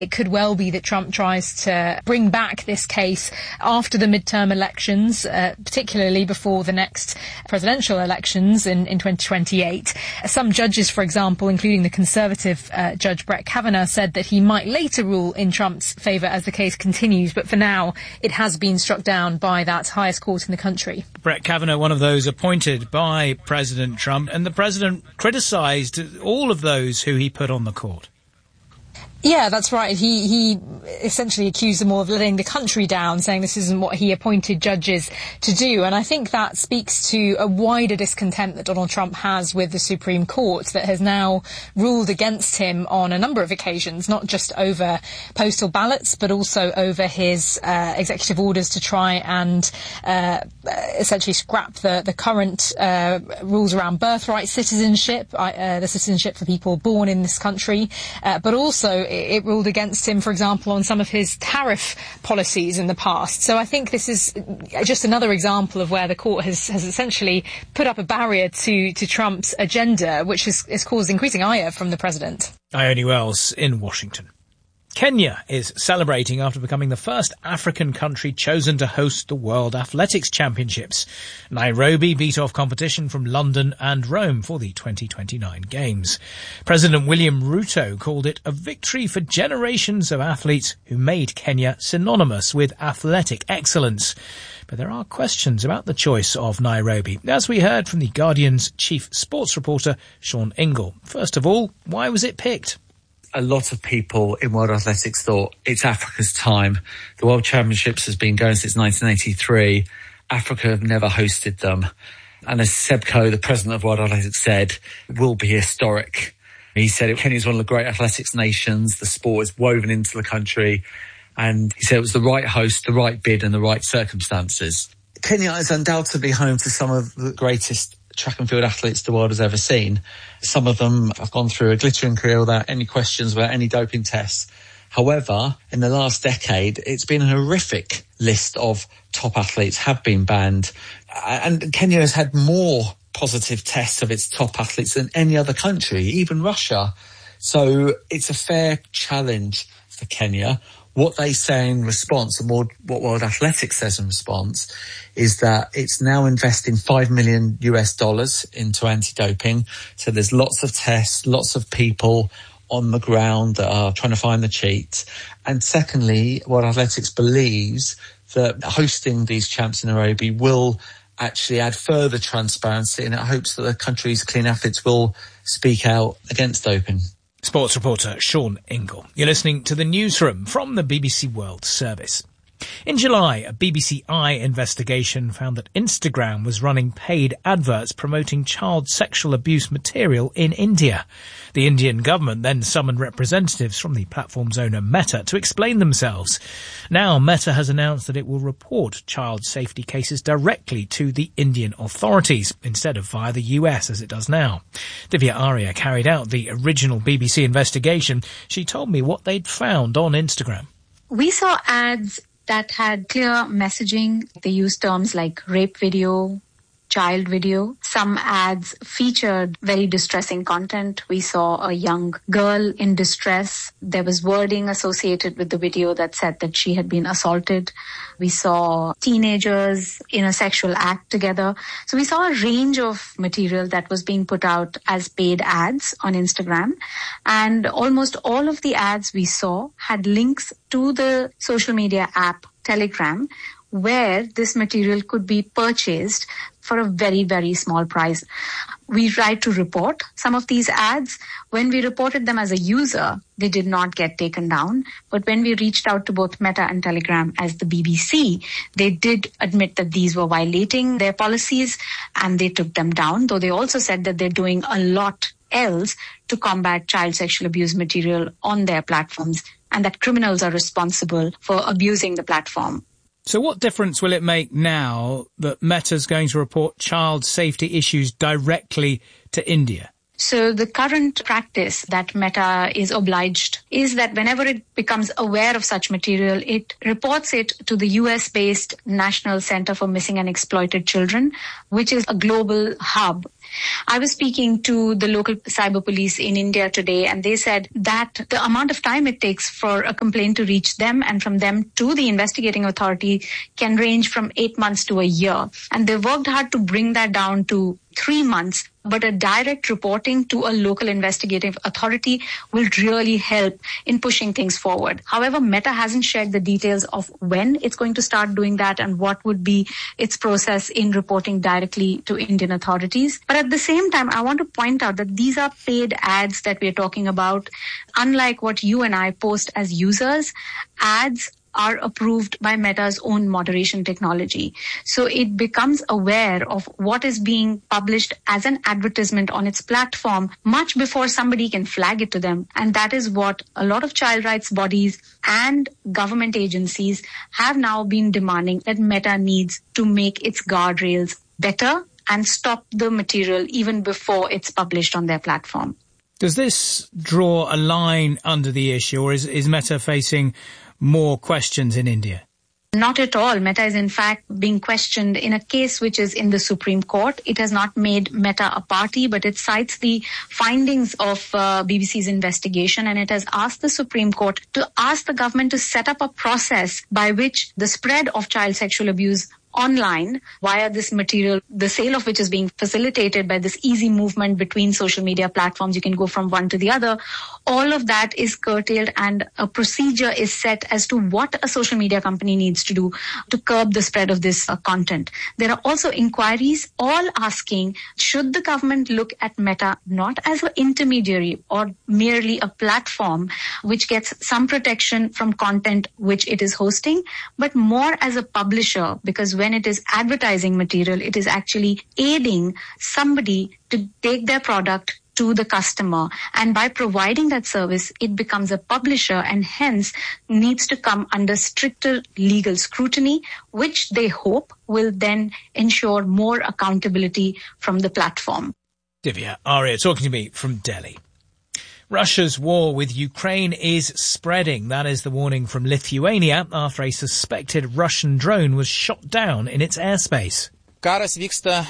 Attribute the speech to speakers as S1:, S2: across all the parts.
S1: It could well be that Trump tries to bring back this case after the midterm elections, particularly before the next presidential elections in 2028. Some judges, for example, including the Conservative Judge Brett Kavanaugh, said that he might later rule in Trump's favour as the case continues, but for now it has been struck down by that highest court in the country.
S2: Brett Kavanaugh, one of those appointed by President Trump, and the president criticised all of those who he put on the court.
S1: Yeah, that's right. He essentially accused them all of letting the country down, saying this isn't what he appointed judges to do. And I think that speaks to a wider discontent that Donald Trump has with the Supreme Court, that has now ruled against him on a number of occasions, not just over postal ballots, but also over his executive orders to try and essentially scrap the current rules around birthright citizenship, the citizenship for people born in this country, but also it ruled against him, for example, on some of his tariff policies in the past. So I think this is just another example of where the court has essentially put up a barrier to Trump's agenda, which has caused increasing ire from the president. Ione Wells in Washington. Kenya is celebrating after becoming the first African country chosen to host the World Athletics Championships. Nairobi beat off competition from London and Rome for the 2029 Games. President William Ruto called it a victory for generations of athletes who made Kenya synonymous with athletic excellence. But there are questions about the choice of Nairobi, as we heard from The Guardian's chief sports reporter, Sean Ingle. First of all, why was it picked?
S3: A lot of people in world athletics thought it's Africa's time. The World Championships has been going since 1983. Africa have never hosted them. And as Seb Coe, the president of World Athletics, said, it will be historic. He said Kenya is one of the great athletics nations. The sport is woven into the country. And he said it was the right host, the right bid and the right circumstances. Kenya is undoubtedly home to some of the greatest track and field athletes the world has ever seen. Some of them have gone through a glittering career without any questions, without any doping tests. However, in the last decade, it's been a horrific list of top athletes have been banned. And Kenya has had more positive tests of its top athletes than any other country, even Russia. So it's a fair challenge for Kenya. What they say in response, and what World Athletics says in response, is that it's now investing $5 million into anti-doping. So there's lots of tests, lots of people on the ground that are trying to find the cheat. And secondly, World Athletics believes that hosting these champs in Nairobi will actually add further transparency, and it hopes that the country's clean athletes will speak out against doping.
S2: Sports reporter Sean Ingle. You're listening to The Newsroom from the BBC World Service. In July, a BBC Eye investigation found that Instagram was running paid adverts promoting child sexual abuse material in India. The Indian government then summoned representatives from the platform's owner Meta to explain themselves. Now, Meta has announced that it will report child safety cases directly to the Indian authorities instead of via the US as it does now. Divya Arya carried out the original BBC investigation. She told me what they'd found on Instagram.
S4: We saw ads that had clear messaging. They used terms like rape video, child video. Some ads featured very distressing content. We saw a young girl in distress. There was wording associated with the video that said that she had been assaulted. We saw teenagers in a sexual act together. So we saw a range of material that was being put out as paid ads on Instagram. And almost all of the ads we saw had links to the social media app Telegram, where this material could be purchased for a very, very small price. We tried to report some of these ads. When we reported them as a user, they did not get taken down. But when we reached out to both Meta and Telegram as the BBC, they did admit that these were violating their policies and they took them down, though they also said that they're doing a lot else to combat child sexual abuse material on their platforms and that criminals are responsible for abusing the platform.
S2: So what difference will it make now that Meta's going to report child safety issues directly to India?
S4: So the current practice that Meta is obliged is that whenever it becomes aware of such material, it reports it to the US-based National Center for Missing and Exploited Children, which is a global hub I was speaking to the local cyber police in India today, and they said that the amount of time it takes for a complaint to reach them and from them to the investigating authority can range from 8 months to a year. And they worked hard to bring that down to 3 months, but a direct reporting to a local investigative authority will really help in pushing things forward. However, Meta hasn't shared the details of when it's going to start doing that and what would be its process in reporting directly to Indian authorities. But at the same time, I want to point out that these are paid ads that we're talking about. Unlike what you and I post as users, ads are approved by Meta's own moderation technology. So it becomes aware of what is being published as an advertisement on its platform much before somebody can flag it to them. And that is what a lot of child rights bodies and government agencies have now been demanding, that Meta needs to make its guardrails better and stop the material even before it's published on their platform.
S2: Does this draw a line under the issue, or is Meta facing more questions in India?
S4: Not at all. Meta is in fact being questioned in a case which is in the Supreme Court. It has not made Meta a party, but it cites the findings of BBC's investigation, and it has asked the Supreme Court to ask the government to set up a process by which the spread of child sexual abuse online via this material, the sale of which is being facilitated by this easy movement between social media platforms. You can go from one to the other. All of that is curtailed, and a procedure is set as to what a social media company needs to do to curb the spread of this content. There are also inquiries all asking, should the government look at Meta not as an intermediary or merely a platform which gets some protection from content which it is hosting, but more as a publisher, because when it is advertising material, it is actually aiding somebody to take their product to the customer. And by providing that service, it becomes a publisher and hence needs to come under stricter legal scrutiny, which they hope will then ensure more accountability from the platform.
S2: Divya Arya talking to me from Delhi. Russia's war with Ukraine is spreading. That is the warning from Lithuania after a suspected Russian drone was shot down in its airspace.
S5: The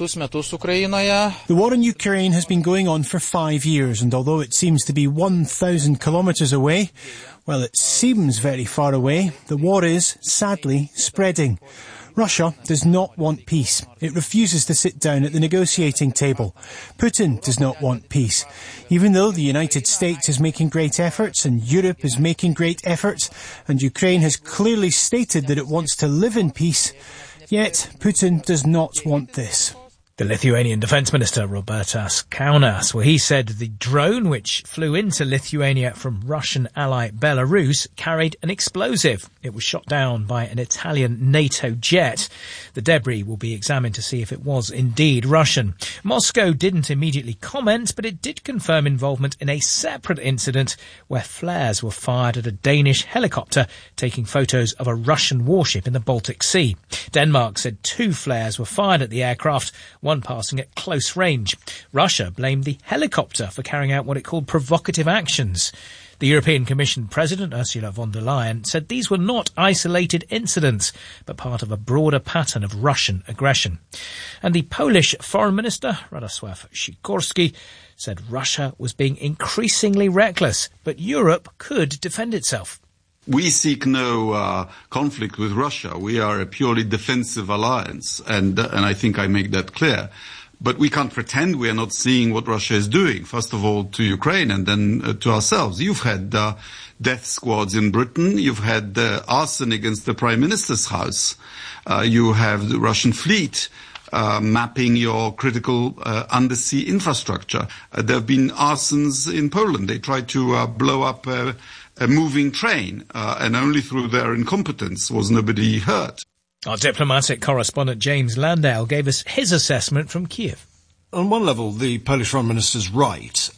S6: war in Ukraine has been going on for 5 years, and although it seems to be 1,000 kilometres away, well, it seems very far away, the war is, sadly, spreading. Russia does not want peace. It refuses to sit down at the negotiating table. Putin does not want peace. Even though the United States is making great efforts and Europe is making great efforts, and Ukraine has clearly stated that it wants to live in peace, yet Putin does not want this.
S2: The Lithuanian Defence Minister, Robertas Kaunas, he said the drone which flew into Lithuania from Russian ally Belarus carried an explosive. It was shot down by an Italian NATO jet. The debris will be examined to see if it was indeed Russian. Moscow didn't immediately comment, but it did confirm involvement in a separate incident where flares were fired at a Danish helicopter taking photos of a Russian warship in the Baltic Sea. Denmark said 2 flares were fired at the aircraft, one passing at close range. Russia blamed the helicopter for carrying out what it called provocative actions. The European Commission President, Ursula von der Leyen, said these were not isolated incidents, but part of a broader pattern of Russian aggression. And the Polish Foreign Minister, Radosław Sikorski, said Russia was being increasingly reckless, but Europe could defend itself.
S7: We seek no conflict with Russia. We are a purely defensive alliance, and I think I make that clear. But we can't pretend we are not seeing what Russia is doing, first of all to Ukraine and then to ourselves. You've had death squads in Britain. You've had arson against the Prime Minister's house. You have the Russian fleet mapping your critical undersea infrastructure. There have been arsons in Poland. They tried to blow up a moving train, and only through their incompetence was nobody hurt.
S2: Our diplomatic correspondent James Landale gave us his assessment from Kiev.
S8: On one level, the Polish Foreign Minister's right.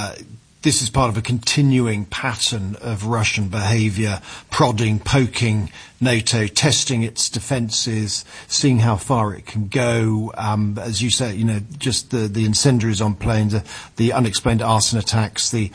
S8: This is part of a continuing pattern of Russian behaviour, prodding, poking NATO, testing its defences, seeing how far it can go. As you say, just the incendiaries on planes, the unexplained arson attacks, the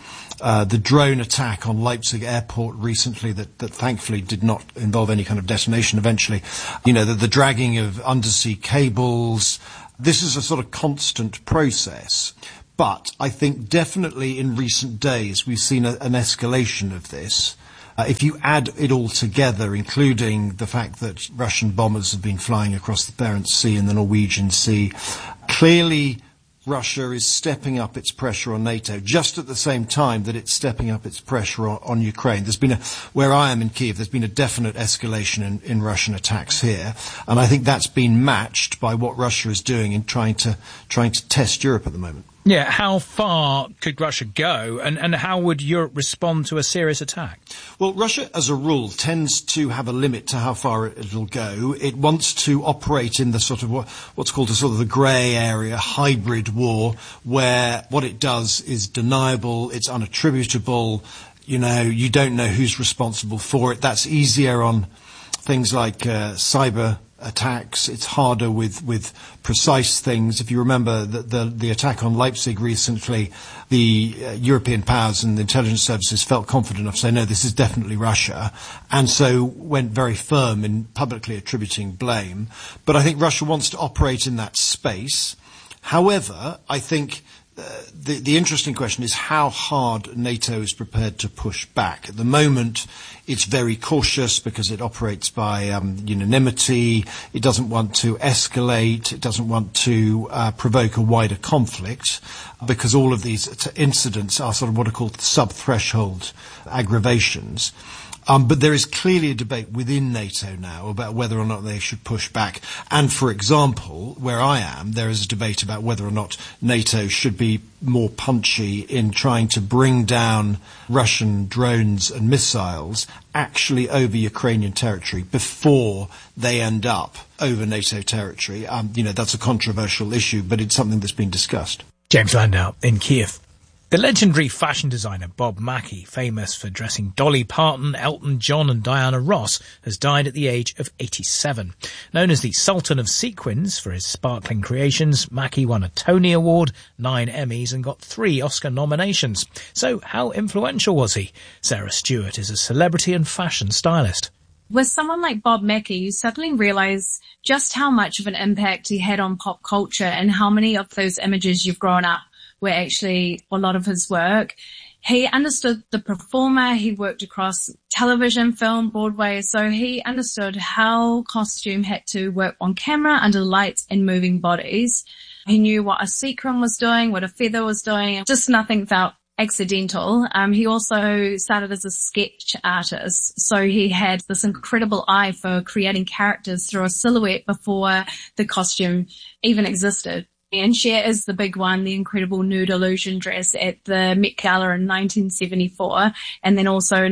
S8: drone attack on Leipzig airport recently that thankfully did not involve any kind of detonation eventually. The dragging of undersea cables, This is a sort of constant process. But I think definitely in recent days we've seen an escalation of this. If you add it all together, including the fact that Russian bombers have been flying across the Barents Sea and the Norwegian Sea, clearly Russia is stepping up its pressure on NATO just at the same time that it's stepping up its pressure on Ukraine. There's been where I am in Kiev, there's been a definite escalation in Russian attacks here. And I think that's been matched by what Russia is doing in trying to test Europe at the moment.
S2: Yeah, how far could Russia go, and how would Europe respond to a serious attack?
S8: Well, Russia, as a rule, tends to have a limit to how far it'll go. It wants to operate in the sort of what's called a sort of the grey area, hybrid war, where what it does is deniable, it's unattributable, you don't know who's responsible for it. That's easier on things like cyber attacks. It's harder with precise things. If you remember the attack on Leipzig recently, the European powers and the intelligence services felt confident enough to say, no, this is definitely Russia, and so went very firm in publicly attributing blame. But I think Russia wants to operate in that space. However, I think the interesting question is how hard NATO is prepared to push back. At the moment, it's very cautious because it operates by unanimity. It doesn't want to escalate. It doesn't want to provoke a wider conflict because all of these incidents are sort of what are called sub-threshold aggravations. But there is clearly a debate within NATO now about whether or not they should push back. And, for example, where I am, there is a debate about whether or not NATO should be more punchy in trying to bring down Russian drones and missiles actually over Ukrainian territory before they end up over NATO territory. That's a controversial issue, but it's something that's been discussed.
S2: James Landau in Kiev. The legendary fashion designer Bob Mackie, famous for dressing Dolly Parton, Elton John and Diana Ross, has died at the age of 87. Known as the Sultan of Sequins for his sparkling creations, Mackie won a Tony Award, 9 Emmys and got 3 Oscar nominations. So how influential was he? Sarah Stewart is a celebrity and fashion stylist.
S5: With someone like Bob Mackie, you suddenly realise just how much of an impact he had on pop culture and how many of those images you've grown up were actually a lot of his work. He understood the performer. He worked across television, film, Broadway. So he understood how costume had to work on camera, under lights and moving bodies. He knew what a sequin was doing, what a feather was doing. Just nothing felt accidental. He also started as a sketch artist. So he had this incredible eye for creating characters through a silhouette before the costume even existed. And Cher is the big one, the incredible nude illusion dress at the Met Gala in 1974. And then also in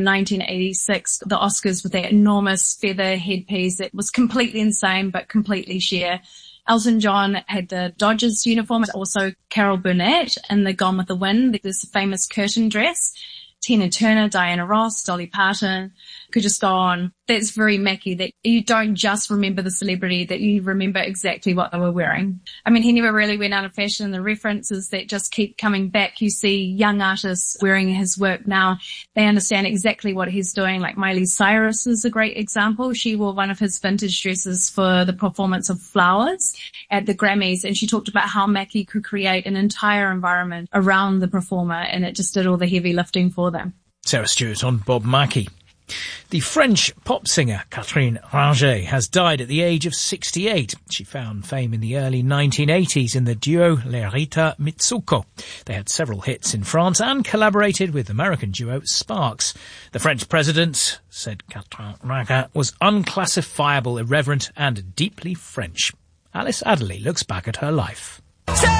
S5: 1986, the Oscars with that enormous feather headpiece that was completely insane, but completely Cher. Elton John had the Dodgers uniform, also Carol Burnett in the Gone with the Wind, this famous curtain dress. Tina Turner, Diana Ross, Dolly Parton, could just go on. That's very Mackie, that you don't just remember the celebrity, that you remember exactly what they were wearing. I mean, he never really went out of fashion. The references that just keep coming back. You see young artists wearing his work now. They understand exactly what he's doing. Like Miley Cyrus is a great example. She wore one of his vintage dresses for the performance of Flowers at the Grammys, and she talked about how Mackie could create an entire environment around the performer, and it just did all the heavy lifting for them.
S2: Sarah Stewart on Bob Mackie. The French pop singer Catherine Ringer has died at the age of 68. She found fame in the early 1980s in the duo Les Rita Mitsuko. They had several hits in France and collaborated with American duo Sparks. The French president said Catherine Ringer was unclassifiable, irreverent and deeply French. Alice Adderley looks back at her life.